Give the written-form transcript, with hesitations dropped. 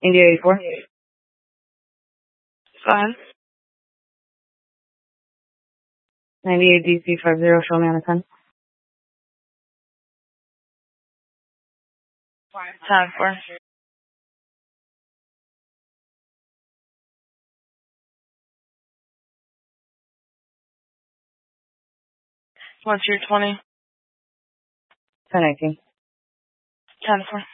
India 84. Go ahead. 98 DC 50, show me on the 10. 10-4. What's your 20? 1018. 10-4.